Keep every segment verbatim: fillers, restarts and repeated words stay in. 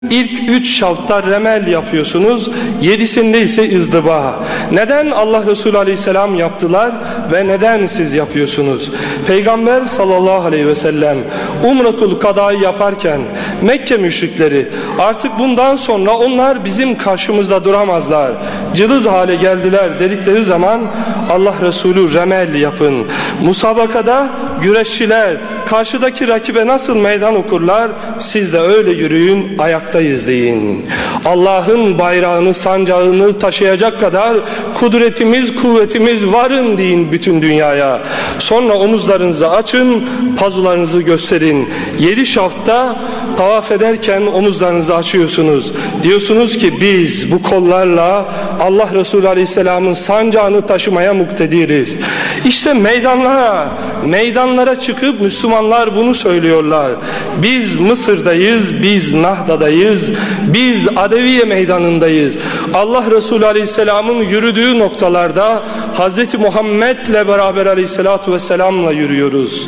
İlk üç şafta remel yapıyorsunuz, yedisinde ise izdiba. Neden Allah Resulü Aleyhisselam yaptılar ve neden siz yapıyorsunuz? Peygamber sallallahu aleyhi ve sellem Umretul Kada'yı yaparken Mekke müşrikleri artık bundan sonra onlar bizim karşımızda duramazlar, cılız hale geldiler dedikleri zaman Allah Resulü remel yapın. Musabakada güreşçiler karşıdaki rakibe nasıl meydan okurlar, siz de öyle yürüyün, ayaktayız deyin. Allah'ın bayrağını, sancağını taşıyacak kadar kudretimiz, kuvvetimiz varın deyin bütün dünyaya. Sonra omuzlarınızı açın, pazularınızı gösterin. Yedi şafta tavaf ederken omuzlarınızı açıyorsunuz. Diyorsunuz ki biz bu kollarla Allah Resulü Aleyhisselam'ın sancağını taşımaya muktediriz. İşte meydanlara, meydanlara çıkıp Müslümanlar bunu söylüyorlar. Biz Mısır'dayız, biz Nahda'dayız, biz Adeviye meydanındayız. Allah Resulü Aleyhisselam'ın yürüdüğü noktalarda Hazreti Muhammed'le beraber Aleyhisselatü Vesselam'la yürüyoruz.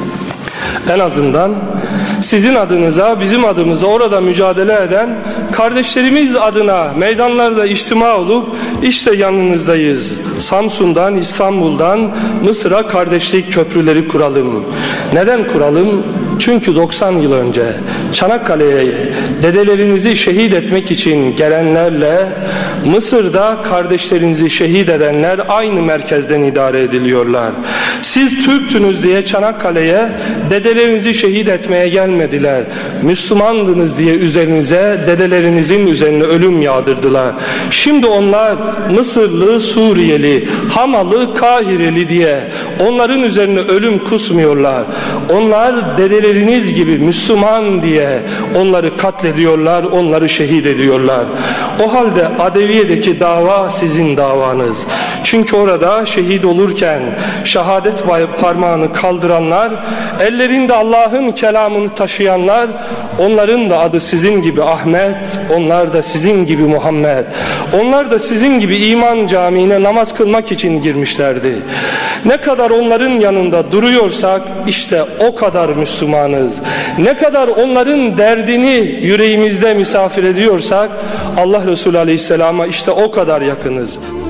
En azından sizin adınıza, bizim adımıza orada mücadele eden kardeşlerimiz adına meydanlarda içtima olup işte yanınızdayız. Samsun'dan, İstanbul'dan Mısır'a kardeşlik köprüleri kuralım. Neden kuralım? Çünkü doksan yıl önce Çanakkale'ye dedelerinizi şehit etmek için gelenlerle Mısır'da kardeşlerinizi şehit edenler aynı merkezden idare ediliyorlar. Siz Türktünüz diye Çanakkale'ye dedelerinizi şehit etmeye gelmediler. Müslümandınız diye üzerinize, dedelerinizin üzerine ölüm yağdırdılar. Şimdi onlar Mısırlı, Suriyeli, Hamalı, Kahireli diye onların üzerine ölüm kusmuyorlar. Onlar dedeleriniz gibi Müslüman diye onları katlediyorlar, onları şehit ediyorlar. O halde Adeviye'deki dava sizin davanız. Çünkü orada şehit olurken şehadet parmağını kaldıranlar, ellerinde Allah'ın kelamını taşıyanlar, onların da adı sizin gibi Ahmet, onlar da sizin gibi Muhammed. Onlar da sizin gibi iman camiine namaz kılmak için girmişlerdi. Ne kadar onların yanında duruyorsak işte o kadar Müslümanız. Ne kadar onların derdini yüreğimizde misafir ediyorsak Allah Resulü Aleyhisselam'a işte o kadar yakınız.